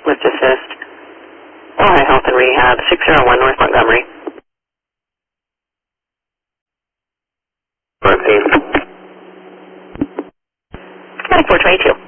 Lift assist. Ojai Health and Rehab, 601 North Montgomery. 14. Medic 422.